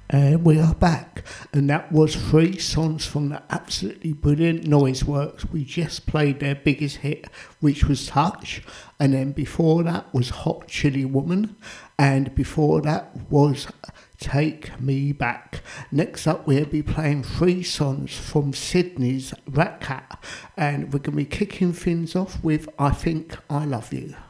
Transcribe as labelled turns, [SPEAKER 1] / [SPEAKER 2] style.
[SPEAKER 1] And we are back, and that was 3 songs from the absolutely brilliant Noiseworks. We just played their biggest hit, which was Touch, and then before that was Hot Chili Woman, and before that was Take Me Back. Next up, we'll be playing 3 songs from Sydney's Rat Cat, and we're going to be kicking things off with I Think I Love You.